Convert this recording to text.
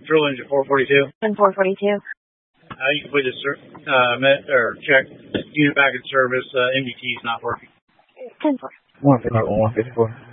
Drill engine 442. And 442. You completed check. Unit back in service. MDT is not working. 10-4. 154.